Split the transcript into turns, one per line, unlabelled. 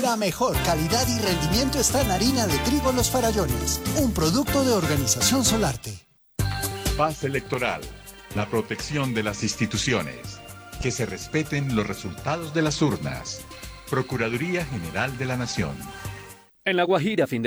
La mejor calidad y rendimiento está en harina de trigo Los Farallones, un producto de Organización Solarte.
Paz electoral, la protección de las instituciones, que se respeten los resultados de las urnas. Procuraduría General de la Nación.
En La Guajira, fin de